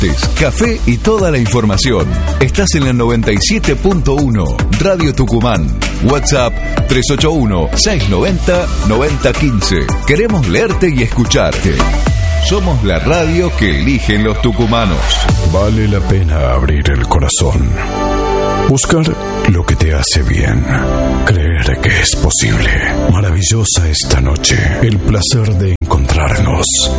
mates, café y toda la información. Estás en la 97.1 Radio Tucumán. WhatsApp 381-690-9015. Queremos leerte y escucharte. Somos la radio que eligen los tucumanos. Vale la pena abrir el corazón. Buscar lo que te hace bien. Creer que es posible. Maravillosa esta noche. El placer de encontrarnos.